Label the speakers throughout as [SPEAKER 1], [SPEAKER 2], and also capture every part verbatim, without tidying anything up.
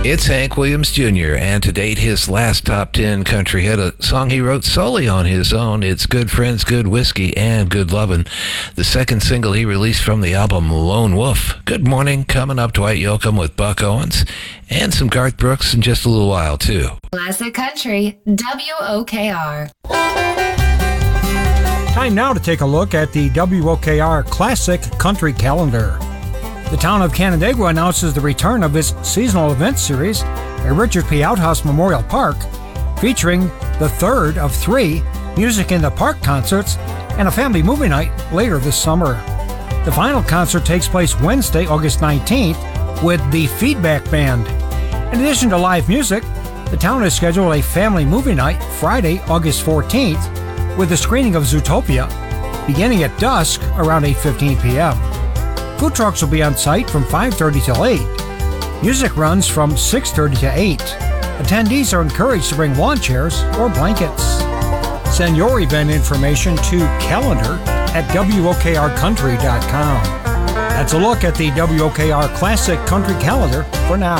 [SPEAKER 1] It's Hank Williams Junior, and to date, his last top ten country hit, a song he wrote solely on his own. It's Good Friends, Good Whiskey, and Good Lovin', the second single he released from the album Lone Wolf. Good morning, coming up, Dwight Yoakam with Buck Owens, and some Garth Brooks in just a little while, too.
[SPEAKER 2] Classic Country, W O K R.
[SPEAKER 3] Time now to take a look at the W O K R Classic Country Calendar. The town of Canandaigua announces the return of its seasonal event series at Richard P. Outhouse Memorial Park, featuring the third of three Music in the Park concerts and a family movie night later this summer. The final concert takes place Wednesday, August nineteenth, with the Feedback Band. In addition to live music, the town has scheduled a family movie night Friday, August fourteenth, with a screening of Zootopia, beginning at dusk around eight fifteen p.m. Food trucks will be on site from five thirty till eight. Music runs from six thirty to eight. Attendees are encouraged to bring lawn chairs or blankets. Send your event information to calendar at W O K R country dot com. That's a look at the W O K R Classic Country Calendar for now.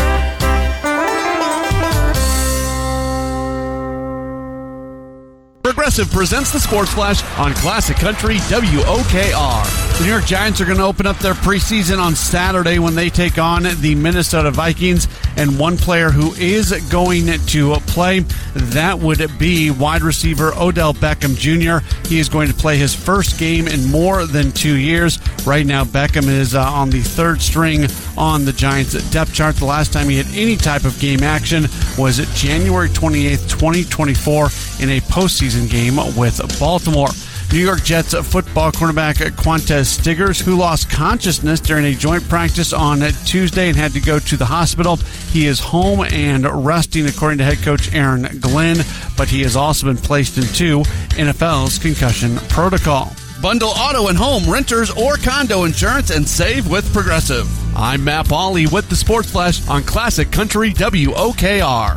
[SPEAKER 4] Progressive presents the Sports Flash on Classic Country W O K R. The New York Giants are going to open up their preseason on Saturday when they take on the Minnesota Vikings. And one player who is going to play, that would be wide receiver Odell Beckham Junior He is going to play his first game in more than two years. Right now, Beckham is uh, on the third string on the Giants' depth chart. The last time he had any type of game action was January twenty-eighth, twenty twenty-four in a postseason game with Baltimore. New York Jets football cornerback Quantez Stiggers, who lost consciousness during a joint practice on Tuesday and had to go to the hospital. He is home and resting, according to head coach Aaron Glenn, but he has also been placed into N F L's concussion protocol. Bundle auto and home, renters, or condo insurance and save with Progressive. I'm Matt Pauley with the Sports Flash on Classic Country W O K R.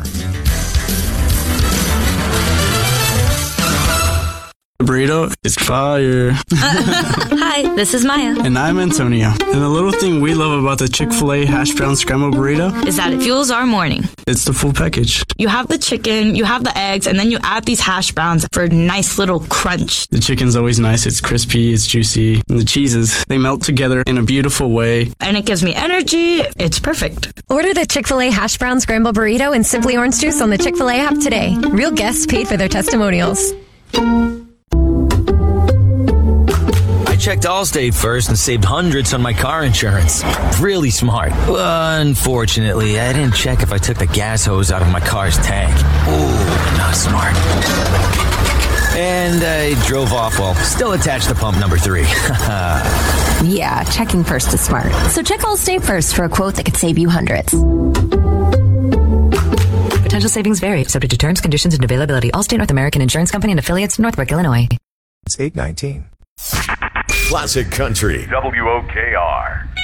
[SPEAKER 5] Burrito is fire.
[SPEAKER 6] Hi, this is Maya.
[SPEAKER 5] And I'm Antonio. And the little thing we love about the Chick-fil-A hash brown scrambled burrito
[SPEAKER 6] is that it fuels our morning.
[SPEAKER 5] It's the full package.
[SPEAKER 6] You have the chicken, you have the eggs, and then you add these hash browns for a nice little crunch.
[SPEAKER 5] The chicken's always nice. It's crispy, it's juicy. And the cheeses, they melt together in a beautiful way.
[SPEAKER 6] And it gives me energy. It's perfect.
[SPEAKER 7] Order the Chick-fil-A hash brown scrambled burrito and Simply Orange Juice on the Chick-fil-A app today. Real guests paid for their testimonials.
[SPEAKER 8] I checked Allstate first and saved hundreds on my car insurance. Really smart. Unfortunately, I didn't check if I took the gas hose out of my car's tank. Ooh, not smart. And I drove off while still attached to pump number three.
[SPEAKER 9] Yeah, checking first is smart. So check Allstate first for a quote that could save you hundreds.
[SPEAKER 10] Potential savings vary, subject to terms, conditions, and availability. Allstate North American Insurance Company and affiliates, Northbrook, Illinois.
[SPEAKER 11] It's eight nineteen.
[SPEAKER 12] Classic Country W O K R.